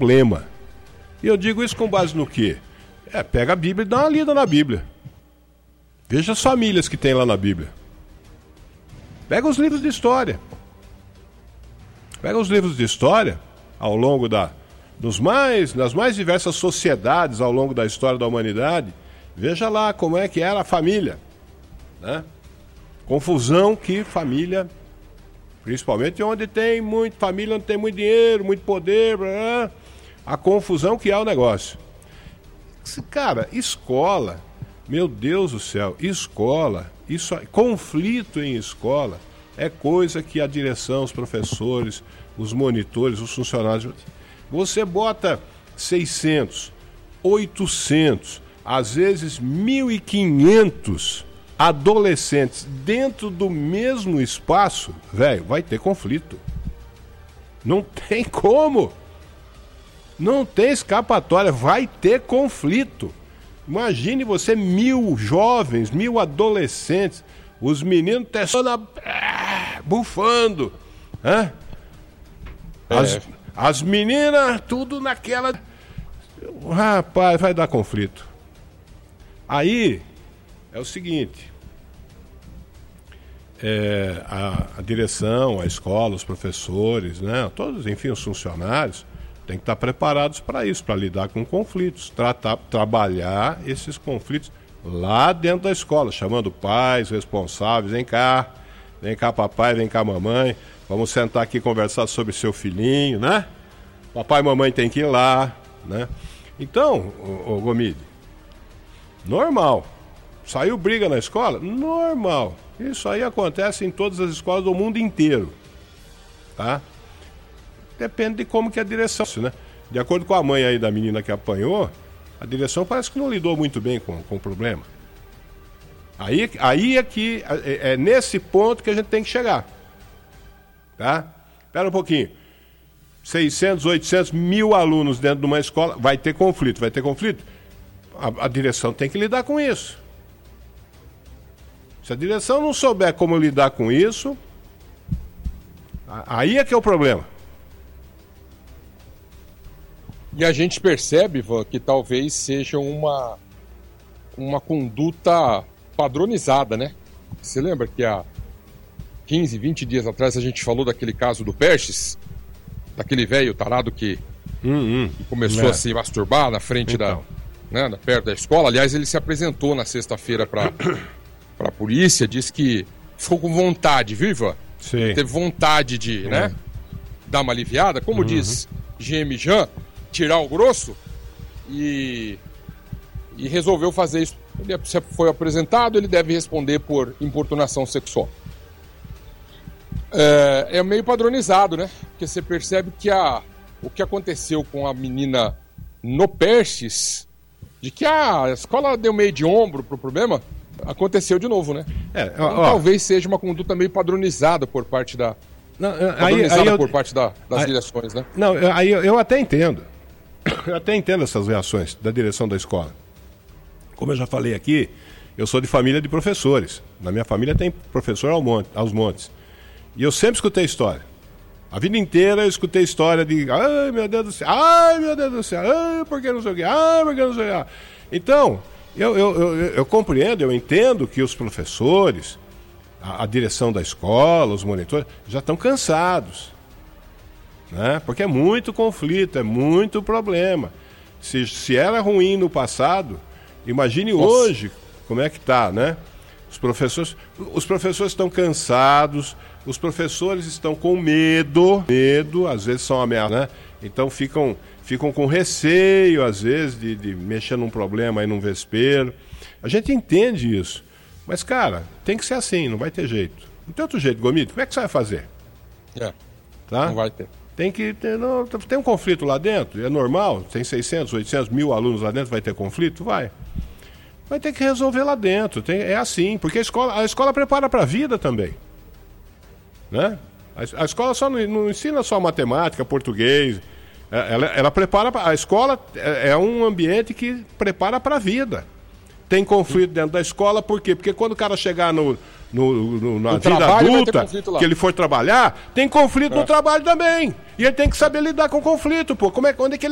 problema. E eu digo isso com base no quê? Pega a Bíblia e dá uma lida na Bíblia. Veja as famílias que tem lá na Bíblia. Pega os livros de história. Pega os livros de história ao longo das mais diversas sociedades ao longo da história da humanidade. Veja lá como é que era a família, né? Confusão que família, principalmente onde tem muito família, onde tem muito dinheiro, muito poder, blá, blá, a confusão que é o negócio. Cara, escola, meu Deus do céu, escola, conflito em escola é coisa que a direção, os professores, os monitores, os funcionários, você bota 600, 800, às vezes 1.500 adolescentes dentro do mesmo espaço, velho, vai ter conflito. Não tem como. Não tem escapatória, vai ter conflito. Imagine você 1.000 jovens, 1.000 adolescentes, os meninos testando, bufando, né? As meninas, tudo naquela... Rapaz, vai dar conflito. Aí, é o seguinte, a direção, a escola, os professores, né? Todos, enfim, os funcionários, tem que estar preparados para isso, para lidar com conflitos, trabalhar esses conflitos lá dentro da escola, chamando pais, responsáveis, vem cá papai, vem cá mamãe, vamos sentar aqui e conversar sobre seu filhinho, né? Papai e mamãe tem que ir lá, né? Então, ô Gomide, normal, saiu briga na escola? Normal, isso aí acontece em todas as escolas do mundo inteiro, tá? Depende de como que é a direção, né? De acordo com a mãe aí da menina que apanhou, a direção parece que não lidou muito bem com o problema. Aí é que é nesse ponto que a gente tem que chegar. Tá? Espera um pouquinho. 600, 800, 1.000 alunos dentro de uma escola, vai ter conflito. A direção tem que lidar com isso. Se a direção não souber como lidar com isso, aí é que é o problema. E a gente percebe, Ivan, que talvez seja uma conduta padronizada, né? Você lembra que há 15, 20 dias atrás a gente falou daquele caso do Perches? Daquele velho tarado que começou a se masturbar na frente perto da escola. Aliás, ele se apresentou na sexta-feira para a polícia, disse que ficou com vontade, viu, Ivan? Sim. Teve vontade de dar uma aliviada, como diz GM Jean, tirar o grosso e resolveu fazer isso. Ele foi apresentado, ele deve responder por importunação sexual. É meio padronizado, né? Porque você percebe que o que aconteceu com a menina no Perches, de que a escola deu meio de ombro pro problema, aconteceu de novo, né? Então, talvez seja uma conduta meio padronizada por parte das direções, né? Não, aí eu até entendo. Eu até entendo essas reações da direção da escola. Como eu já falei aqui, eu sou de família de professores. Na minha família tem professor aos montes. E eu sempre escutei história. A vida inteira eu escutei história de ai meu Deus do céu, ai por que não sei o que, ai por que não sei o que. Então, eu compreendo, eu entendo que os professores, a direção da escola, os monitores, já estão cansados. Né? Porque é muito conflito, é muito problema. Se era ruim no passado, imagine hoje como é que está, né? Os professores estão cansados, os professores estão com medo, às vezes são ameaçados, né? Então ficam com receio, às vezes, de mexer num problema aí num vespeiro. A gente entende isso. Mas, cara, tem que ser assim, não vai ter jeito. Não tem outro jeito, Gomide, como é que você vai fazer? Tá? Não vai ter. Tem um conflito lá dentro, é normal, tem 600, 800, 1.000 alunos lá dentro, vai ter conflito? Vai ter que resolver lá dentro, é assim, porque a escola prepara para a vida também, né? A escola só não ensina só matemática, português, ela prepara, a escola é um ambiente que prepara para a vida. Tem conflito dentro da escola, por quê? Porque quando o cara chegar na vida adulta, que ele for trabalhar, tem conflito no trabalho também. E ele tem que saber lidar com conflito, pô. Onde é que ele